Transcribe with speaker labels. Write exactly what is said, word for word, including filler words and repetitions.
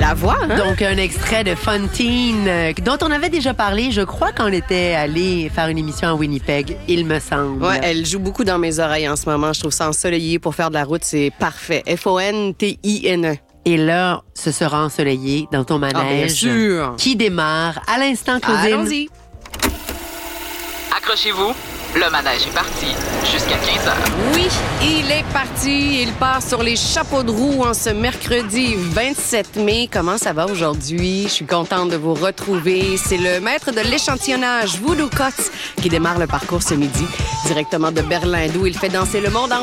Speaker 1: La voix, hein?
Speaker 2: Donc, un extrait de Fontaine, euh, dont on avait déjà parlé, je crois, quand on était allé faire une émission à Winnipeg, il me semble.
Speaker 1: Ouais, elle joue beaucoup dans mes oreilles en ce moment. Je trouve ça ensoleillé pour faire de la route, c'est parfait. F O N T I N E.
Speaker 2: Et là, ce sera ensoleillé dans ton manège.
Speaker 1: Ah, bien sûr.
Speaker 2: Qui démarre à l'instant, Claudine.
Speaker 1: Allons-y.
Speaker 3: Accrochez-vous, le manège est parti jusqu'à quinze heures.
Speaker 1: Oui, il est parti. Il part sur les chapeaux de roue en ce mercredi vingt-sept mai. Comment ça va aujourd'hui? Je suis contente de vous retrouver. C'est le maître de l'échantillonnage, Voodoo Cuts, qui démarre le parcours ce midi, directement de Berlin, d'où il fait danser le monde en